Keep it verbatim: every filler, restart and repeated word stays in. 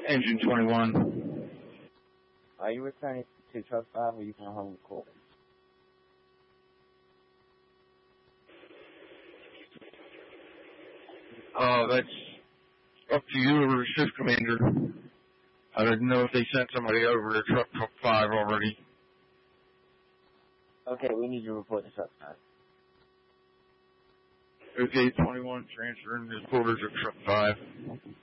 Engine twenty-one. Are you returning to truck five or are you going home with Corbin? Uh, that's up to you or shift commander. I didn't know if they sent somebody over to truck five already. Okay, we need you to report to truck five. Okay, twenty-one transferring to quarters of truck five.